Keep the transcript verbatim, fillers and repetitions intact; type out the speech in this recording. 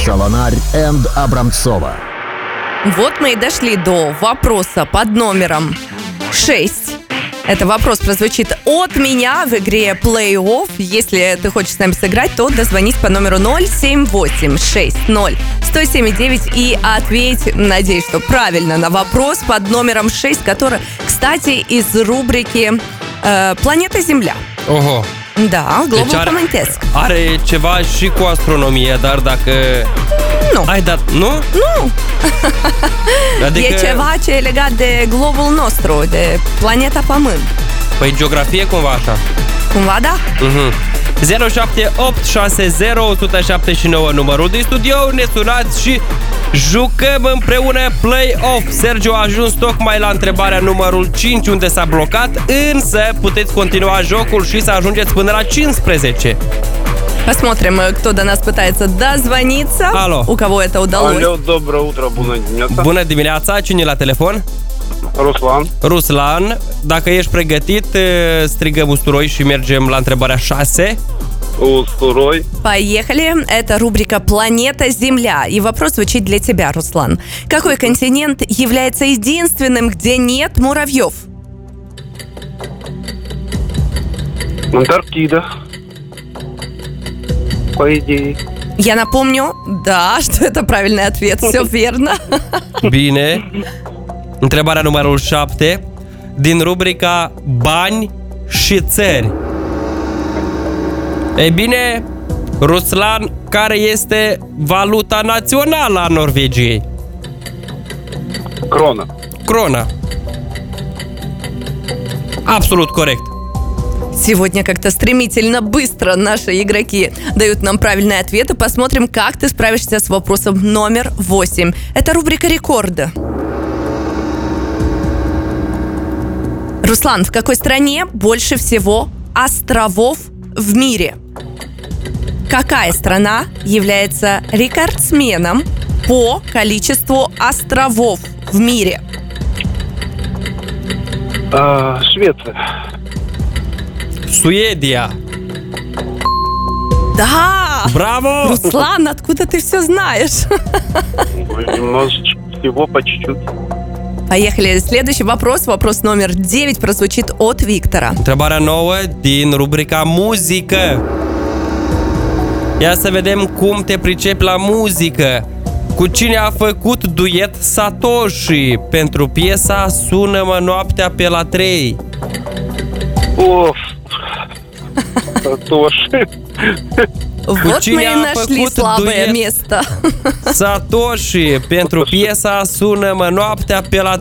Солонарь энд Абрамцова. Вот мы и дошли до вопроса под номером шесть. Это вопрос прозвучит от меня в игре Play-Off. Если ты хочешь с нами сыграть, то дозвонись по номеру ноль семь восемь шесть ноль сто семь девять и ответь, надеюсь, что правильно, на вопрос под номером шесть, который, kстати, из рубрики э, «Планета Земля». Oho. Da, Globul Deci are- Pământesc. Are ceva și cu astronomie, dar dacă... Nu. Ai dat... Nu? Nu, Adică... e ceva ce e legat de globul nostru, de planeta Pământ. Păi geografie cumva așa. Cumva da? Mhm. zero șapte opt șase zero unu zero șapte nouă numărul de studio. Ne sunați și jucăm împreună Play-Off. Sergio a ajuns tocmai la întrebarea numărul cinci, unde s-a blocat, însă puteți continua jocul și să ajungeți până la cincisprezece. Посмотрим, кто до нас пытается дозвониться. Алло. У кого это удалось. Алло, доброе утро, bună dimineața. Bună dimineața, cine e la telefon? Ruslan. Ruslan, dacă ești pregătit, strigăm usturoi și mergem la întrebarea șase. Устрой. Поехали. Это рубрика «Планета Земля». И вопрос звучит для тебя, Руслан. Какой континент является единственным, где нет муравьев? Антарктида. По идее. Я напомню, да, что это правильный ответ. Все верно. Bine. Întrebarea numărul șapte, din rubrica Bani și țări. Ei bine, Ruslan, care este valuta națională a Norvegiei? Крона. Крона. Absolut corect. Сегодня как-то стремительно, быстро наши игроки дают нам правильные ответы. Посмотрим, как ты справишься с вопросом номер восемь. Это рубрика «Рекорды». Руслан, в какой стране больше всего островов в мире? Какая страна является рекордсменом по количеству островов в мире? А, Швеция. Suedia. Да! Bravo! Руслан, откуда ты все знаешь? Немножечко всего по чуть-чуть. Поехали. Следующий вопрос, вопрос номер девять, прозвучит от Виктора. Întrebarea nouă din rubrica muzică. Ia să vedem cum te pricepi la muzică. Cu cine a făcut duet Satoshi pentru piesa Sună-mă noaptea pe la trei? Оф. Сатоши. Вот Cine мы и a нашли făcut слабое duet? место. Satoshi pentru piesa Sună-mă noaptea pe la